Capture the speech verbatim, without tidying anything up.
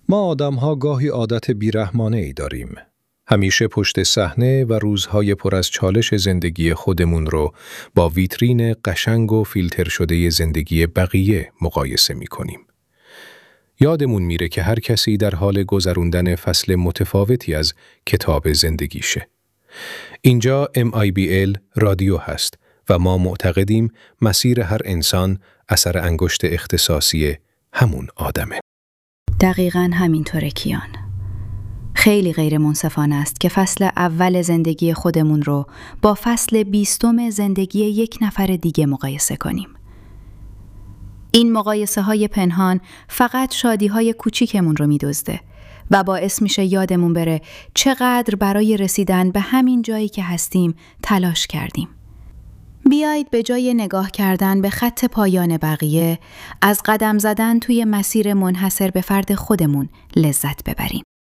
ما آدم‌ها گاهی عادت بیرحمانه‌ای داریم. همیشه پشت صحنه و روزهای پر از چالش زندگی خودمون رو با ویترین قشنگ و فیلتر شده زندگی بقیه مقایسه می‌کنیم. یادمون میره که هر کسی در حال گذروندن فصل متفاوتی از کتاب زندگیشه. اینجا ام آی بی ال رادیو هست و ما معتقدیم مسیر هر انسان اثر انگشت اختصاصی همون آدمه. دقیقاً همینطوره کیان. خیلی غیر منصفانه است که فصل اول زندگی خودمون رو با فصل بیستم زندگی یک نفر دیگه مقایسه کنیم. این مقایسه های پنهان فقط شادی های کوچیکمون رو می‌دزده و باعث میشه یادمون بره چقدر برای رسیدن به همین جایی که هستیم تلاش کردیم. بیایید به جای نگاه کردن به خط پایان بقیه، از قدم زدن توی مسیر منحصر به فرد خودمون لذت ببریم.